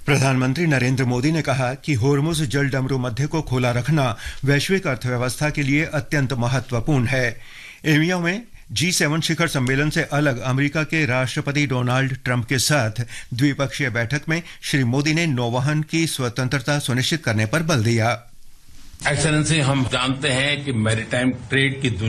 प्रधानमंत्री नरेंद्र मोदी ने कहा कि होर्मुज जल डमरू मध्य को खोला रखना वैश्विक अर्थव्यवस्था के लिए अत्यंत महत्वपूर्ण है। एविया में G7 शिखर सम्मेलन से अलग अमेरिका के राष्ट्रपति डोनाल्ड ट्रंप के साथ द्विपक्षीय बैठक में श्री मोदी ने नौवहन की स्वतंत्रता सुनिश्चित करने पर बल दिया। एक्सेलेंसी, हम जानते हैं कि मैरीटाइम ट्रेड की